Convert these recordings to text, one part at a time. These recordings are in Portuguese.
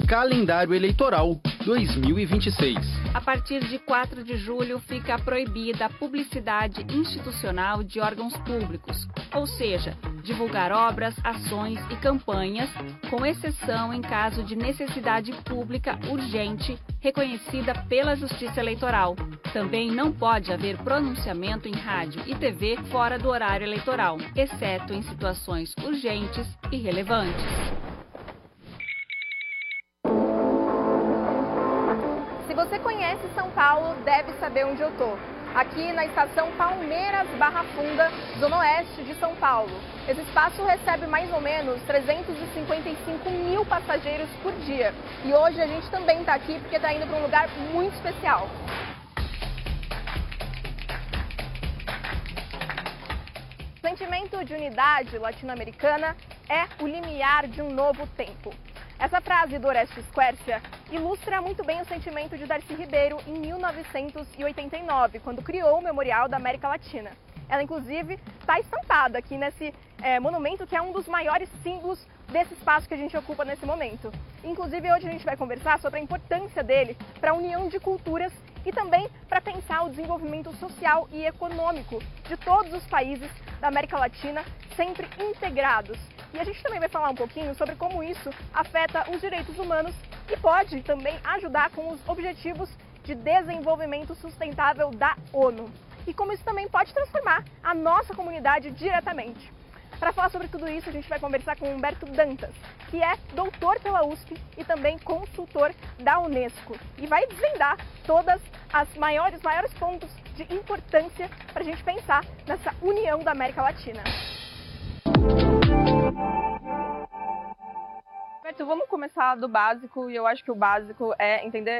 Calendário Eleitoral 2026. A partir de 4 de julho fica proibida a publicidade institucional de órgãos públicos, ou seja, divulgar obras, ações e campanhas, com exceção em caso de necessidade pública urgente reconhecida pela Justiça Eleitoral. Também não pode haver pronunciamento em rádio e TV fora do horário eleitoral, exceto em situações urgentes e relevantes. Se você conhece São Paulo, deve saber onde eu tô. Aqui na estação Palmeiras Barra Funda, zona oeste de São Paulo. Esse espaço recebe mais ou menos 355 mil passageiros por dia. E hoje a gente também está aqui porque está indo para um lugar muito especial. O sentimento de unidade latino-americana é o limiar de um novo tempo. Essa frase do Orestes Quercia ilustra muito bem o sentimento de Darcy Ribeiro em 1989, quando criou o Memorial da América Latina. Ela, inclusive, está estampada aqui nesse monumento, que é um dos maiores símbolos desse espaço que a gente ocupa nesse momento. Inclusive, hoje a gente vai conversar sobre a importância dele para a união de culturas e também para pensar o desenvolvimento social e econômico de todos os países da América Latina, sempre integrados. E a gente também vai falar um pouquinho sobre como isso afeta os direitos humanos e pode também ajudar com os Objetivos de Desenvolvimento Sustentável da ONU. E como isso também pode transformar a nossa comunidade diretamente. Para falar sobre tudo isso, a gente vai conversar com Humberto Dantas, que é doutor pela USP e também consultor da Unesco. E vai desvendar todas as maiores pontos de importância para a gente pensar nessa união da América Latina. Humberto, vamos começar do básico, e eu acho que o básico é entender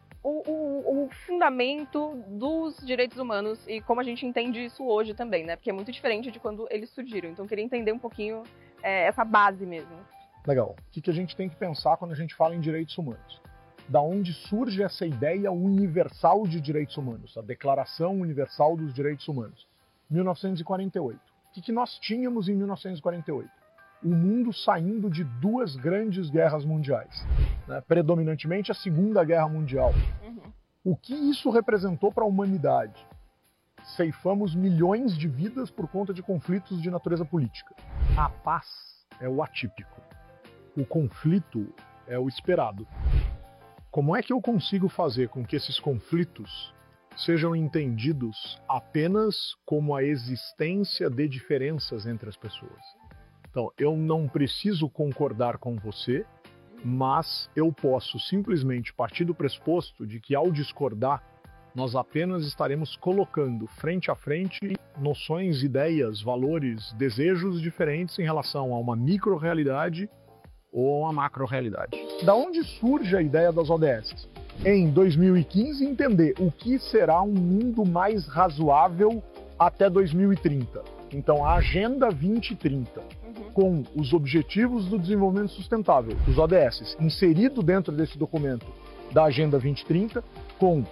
o fundamento dos direitos humanos e como a gente entende isso hoje também, né? Porque é muito diferente de quando eles surgiram. Então, eu queria entender um pouquinho essa base mesmo. Legal. O que a gente tem que pensar quando a gente fala em direitos humanos? Da onde surge essa ideia universal de direitos humanos, a Declaração Universal dos Direitos Humanos? 1948. O que nós tínhamos em 1948? O mundo saindo de duas grandes guerras mundiais, né? Predominantemente a Segunda Guerra Mundial. O que isso representou para a humanidade? Ceifamos milhões de vidas por conta de conflitos de natureza política. A paz é o atípico. O conflito é o esperado. Como é que eu consigo fazer com que esses conflitos sejam entendidos apenas como a existência de diferenças entre as pessoas? Então, eu não preciso concordar com você, mas eu posso simplesmente partir do pressuposto de que, ao discordar, nós apenas estaremos colocando frente a frente noções, ideias, valores, desejos diferentes em relação a uma micro-realidade ou a uma macro-realidade. Da onde surge a ideia das ODS? Em 2015, entender o que será um mundo mais razoável até 2030. Então, a Agenda 2030. Com os Objetivos do Desenvolvimento Sustentável, os ODS, inserido dentro desse documento da Agenda 2030, com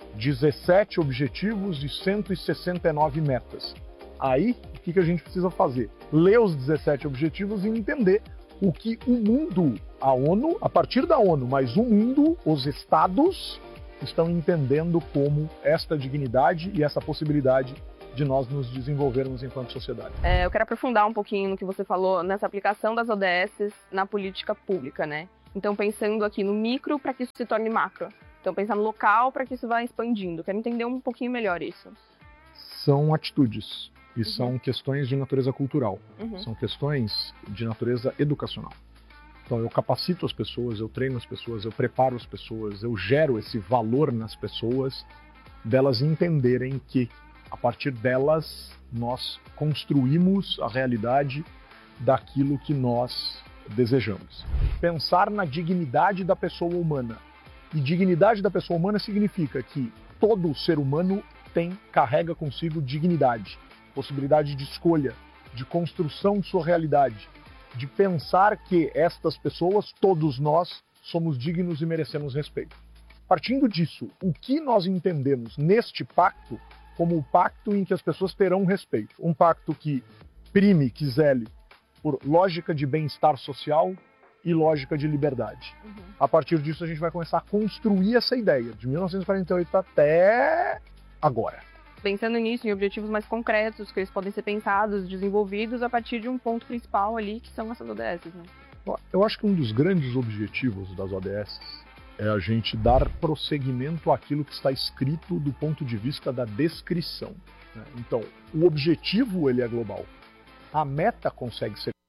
17 objetivos e 169 metas. Aí, o que a gente precisa fazer? Ler os 17 objetivos e entender o que o mundo, a ONU, a partir da ONU, mas o mundo, os estados, estão entendendo como esta dignidade e essa possibilidade de nós nos desenvolvermos enquanto sociedade. Eu quero aprofundar um pouquinho no que você falou nessa aplicação das ODS na política pública, né? Então, pensando aqui no micro para que isso se torne macro. Então, pensar no local para que isso vá expandindo. Quero entender um pouquinho melhor isso. São atitudes e são questões de natureza cultural. São questões de natureza educacional. Então, eu capacito as pessoas, eu treino as pessoas, eu preparo as pessoas, eu gero esse valor nas pessoas, delas entenderem que a partir delas, nós construímos a realidade daquilo que nós desejamos. Pensar na dignidade da pessoa humana. E dignidade da pessoa humana significa que todo ser humano carrega consigo dignidade, possibilidade de escolha, de construção de sua realidade, de pensar que estas pessoas, todos nós, somos dignos e merecemos respeito. Partindo disso, o que nós entendemos neste pacto como o pacto em que as pessoas terão respeito. Um pacto que prime, que zele por lógica de bem-estar social, e lógica de liberdade. A partir disso, a gente vai começar a construir essa ideia, de 1948 até agora. Pensando nisso, em objetivos mais concretos, que eles podem ser pensados, desenvolvidos a partir de um ponto principal ali, que são essas ODS, né? Eu acho que um dos grandes objetivos das ODS é a gente dar prosseguimento àquilo que está escrito do ponto de vista da descrição, né? Então, o objetivo ele é global. A meta consegue ser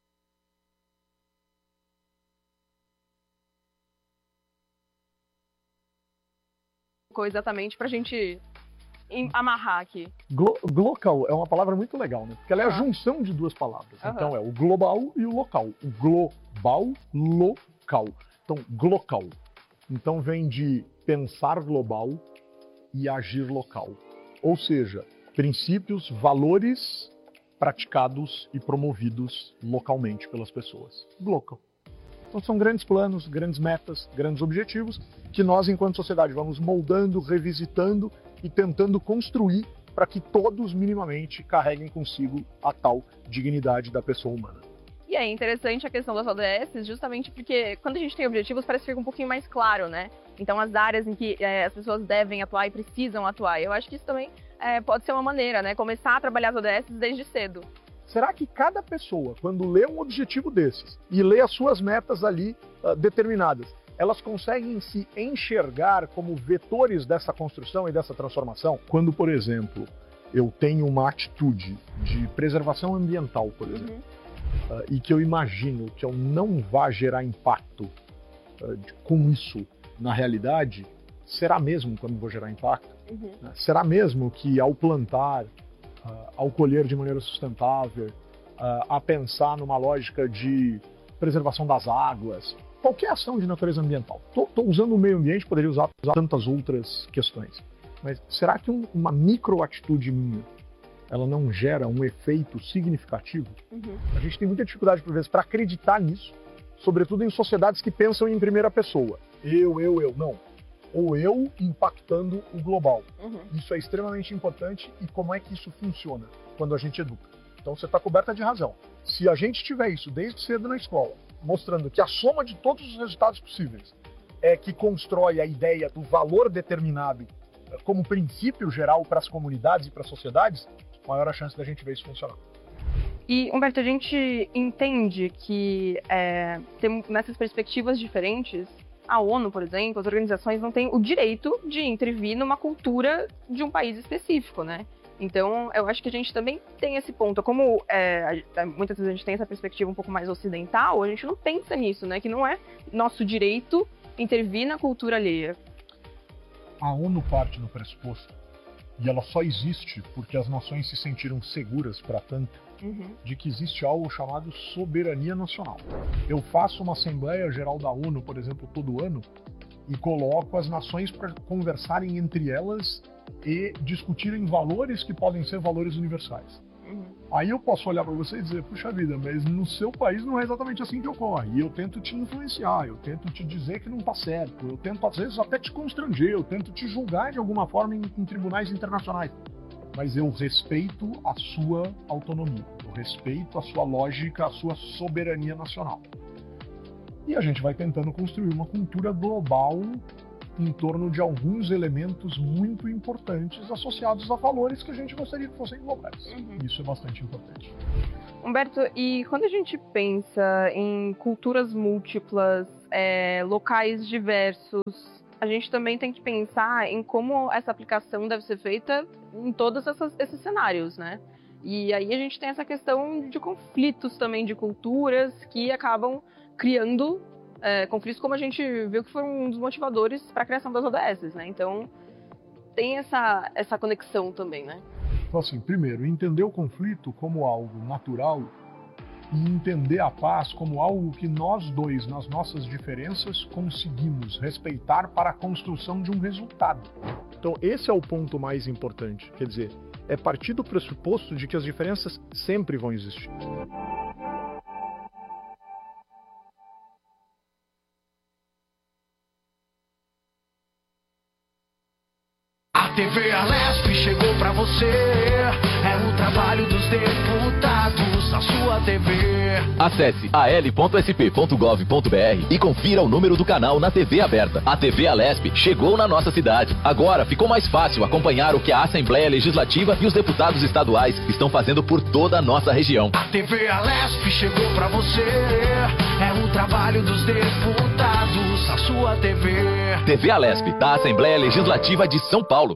exatamente para a gente amarrar aqui. Glocal é uma palavra muito legal, né? Porque ela é a junção de duas palavras. Então é o global e o local. O global, local. Então, glocal. Então vem de pensar global e agir local. Ou seja, princípios, valores praticados e promovidos localmente pelas pessoas. Glocal. Então são grandes planos, grandes metas, grandes objetivos que nós, enquanto sociedade, vamos moldando, revisitando e tentando construir para que todos minimamente carreguem consigo a tal dignidade da pessoa humana. E é interessante a questão das ODS, justamente porque quando a gente tem objetivos parece que fica um pouquinho mais claro, né? Então as áreas em que as pessoas devem atuar e precisam atuar. Eu acho que isso também pode ser uma maneira, né? Começar a trabalhar as ODS desde cedo. Será que cada pessoa, quando lê um objetivo desses e lê as suas metas ali determinadas, elas conseguem se enxergar como vetores dessa construção e dessa transformação? Quando, por exemplo, eu tenho uma atitude de preservação ambiental, por exemplo, e que eu imagino que eu não vá gerar impacto com isso na realidade, será mesmo que eu não vou gerar impacto? Será mesmo que ao plantar, ao colher de maneira sustentável, a pensar numa lógica de preservação das águas, qualquer ação de natureza ambiental. Estou usando o meio ambiente, poderia usar tantas outras questões. Mas será que uma microatitude minha, ela não gera um efeito significativo? A gente tem muita dificuldade, por vezes, para acreditar nisso, sobretudo em sociedades que pensam em primeira pessoa. Eu. Não. Ou eu impactando o global. Isso é extremamente importante. E como é que isso funciona quando a gente educa? Então você está coberta de razão. Se a gente tiver isso desde cedo na escola, mostrando que a soma de todos os resultados possíveis é que constrói a ideia do valor determinado como princípio geral para as comunidades e para as sociedades, maior a chance da gente ver isso funcionar. E, Humberto, a gente entende que tem, nessas perspectivas diferentes, a ONU, por exemplo, as organizações não têm o direito de intervir numa cultura de um país específico, né? Então, eu acho que a gente também tem esse ponto. Como muitas vezes a gente tem essa perspectiva um pouco mais ocidental, a gente não pensa nisso, né? Que não é nosso direito intervir na cultura alheia. A ONU parte do pressuposto, e ela só existe porque as nações se sentiram seguras para tanto, de que existe algo chamado soberania nacional. Eu faço uma Assembleia Geral da ONU, por exemplo, todo ano, e coloco as nações para conversarem entre elas e discutirem valores que podem ser valores universais. Aí eu posso olhar para você e dizer, puxa vida, mas no seu país não é exatamente assim que ocorre. E eu tento te influenciar, eu tento te dizer que não está certo, eu tento às vezes até te constranger, eu tento te julgar de alguma forma em tribunais internacionais. Mas eu respeito a sua autonomia, eu respeito a sua lógica, a sua soberania nacional. E a gente vai tentando construir uma cultura global em torno de alguns elementos muito importantes associados a valores que a gente gostaria que fossem globais. Isso é bastante importante. Humberto, e quando a gente pensa em culturas múltiplas, locais diversos, a gente também tem que pensar em como essa aplicação deve ser feita em todos esses cenários, né? E aí a gente tem essa questão de conflitos também de culturas que acabam criando conflitos, como a gente viu que foram um dos motivadores para a criação das ODS, né? Então, tem essa conexão também, né? Então, assim, primeiro, entender o conflito como algo natural e entender a paz como algo que nós dois, nas nossas diferenças, conseguimos respeitar para a construção de um resultado. Então, esse é o ponto mais importante. Quer dizer, é partir do pressuposto de que as diferenças sempre vão existir. A TV Alesp chegou pra você, é o trabalho dos deputados. a sua TV. Acesse al.sp.gov.br e confira o número do canal na TV aberta. A TV Alesp chegou na nossa cidade. Agora ficou mais fácil acompanhar o que a Assembleia Legislativa e os deputados estaduais estão fazendo por toda a nossa região. A TV Alesp chegou pra você. É o trabalho dos deputados, a sua TV. TV Alesp, da Assembleia Legislativa de São Paulo.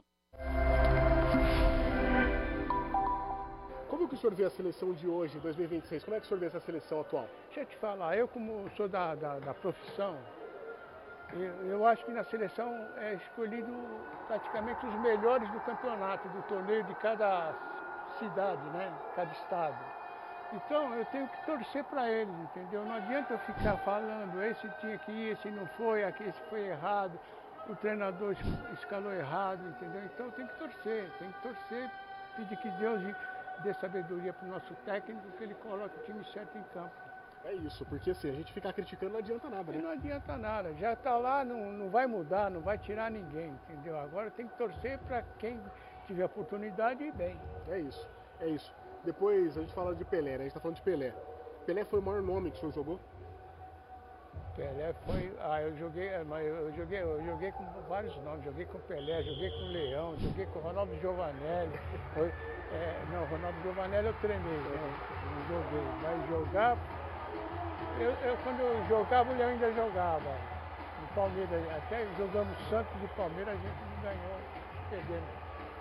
Como que o senhor vê a seleção de hoje, 2026? Como é que o senhor vê essa seleção atual? Deixa eu te falar, eu como sou da profissão, eu acho que na seleção é escolhido praticamente os melhores do campeonato, do torneio de cada cidade, né? Cada estado. Então eu tenho que torcer para eles, entendeu? Não adianta eu ficar falando, esse tinha que ir, esse não foi, aqui esse foi errado, o treinador escalou errado, entendeu? Então eu tenho que torcer, pedir que Deus dê sabedoria para o nosso técnico, que ele coloque o time certo em campo. É isso, porque assim, a gente ficar criticando não adianta nada, né? Não adianta nada, já está lá, não vai mudar, não vai tirar ninguém, entendeu? Agora tem que torcer para quem tiver oportunidade e ir bem. É isso, é isso. Depois a gente fala de Pelé, né? A gente está falando de Pelé. Pelé foi o maior nome que o senhor jogou? Pelé foi... eu joguei com vários nomes. Joguei com Pelé, joguei com Leão, joguei com Ronaldo Giovanelli. Ronaldo Giovanelli eu treinei, né? Não joguei. Mas jogar... quando eu jogava, o Leão ainda jogava. No Palmeiras, até jogamos Santos e Palmeiras, a gente não ganhou, perdemos.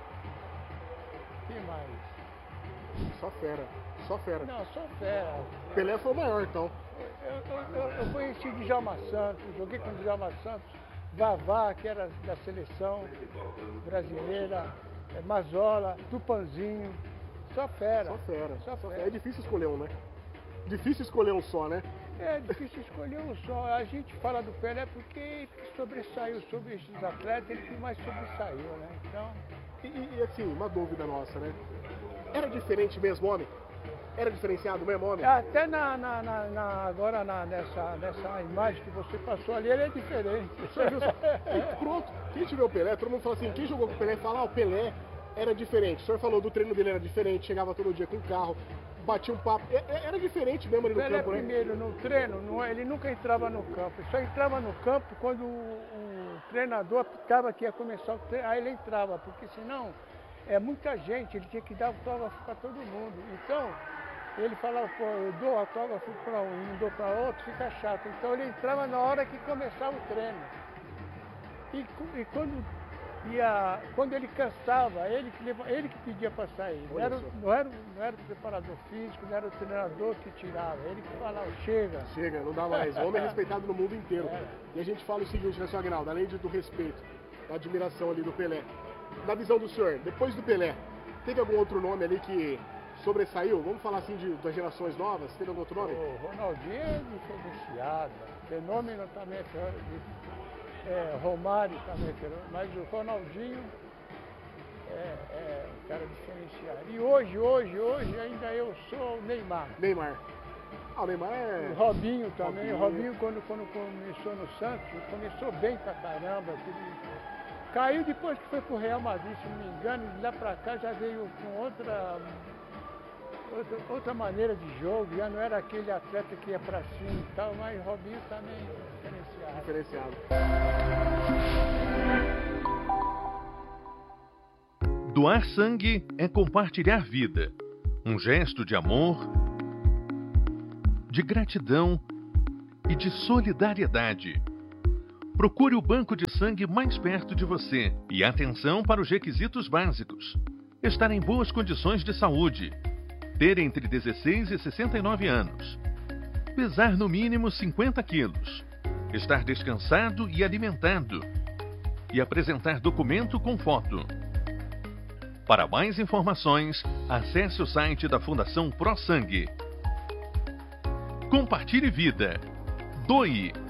O que mais? Só fera, só fera. Não, só fera. Pelé foi o maior, então. Eu conheci Djalma Santos, joguei com Djalma Santos, Vavá, que era da seleção brasileira, Mazola, Tupanzinho, só fera. Só fera. Só fera. É difícil escolher um, né? Difícil escolher um só, né? É difícil escolher um só. A gente fala do Pelé porque ele sobressaiu sobre esses atletas, ele que mais sobressaiu, né? Então... E assim, uma dúvida nossa, né? Era diferente mesmo, homem? Era diferenciado mesmo, homem? Até agora nessa imagem que você passou ali, ele é diferente. E pronto, quem tiver o Pelé, todo mundo fala assim, quem jogou com o Pelé, fala, o Pelé era diferente. O senhor falou do treino dele era diferente, chegava todo dia com carro, batia um papo. Era diferente mesmo ali no Pelé, campo, né? Primeiro, no treino, ele nunca entrava no campo. Ele só entrava no campo quando o treinador apitava que ia começar o treino, aí ele entrava, porque senão... É muita gente, ele tinha que dar autógrafo para todo mundo. Então, ele falava, pô, eu dou autógrafo para um, não dou para outro, fica chato. Então ele entrava na hora que começava o treino. E quando ele cansava, ele que pedia para sair. Não era o preparador físico, não era o treinador que tirava, ele que falava, chega. Chega, não dá mais. O homem é respeitado no mundo inteiro. E a gente fala o seguinte, né, senhor Aguinaldo, além do respeito, da admiração ali do Pelé. Na visão do senhor, depois do Pelé, teve algum outro nome ali que sobressaiu? Vamos falar assim das gerações novas? Teve algum outro nome? O Ronaldinho é diferenciado. Fenômeno também é Romário também é fenômeno. Mas o Ronaldinho é um cara diferenciado. E hoje ainda eu sou o Neymar. Neymar. O Neymar é... O Robinho também. O Robinho quando começou no Santos, começou bem pra caramba. Caiu depois que foi pro Real Madrid, se não me engano, e de lá pra cá já veio com outra maneira de jogo, já não era aquele atleta que ia pra cima e tal, mas Robinho também é diferenciado. Doar sangue é compartilhar vida, um gesto de amor, de gratidão e de solidariedade. Procure o banco de sangue mais perto de você e atenção para os requisitos básicos. Estar em boas condições de saúde. Ter entre 16 e 69 anos. Pesar no mínimo 50 quilos. Estar descansado e alimentado. E apresentar documento com foto. Para mais informações, acesse o site da Fundação ProSangue. Compartilhe vida. Doe.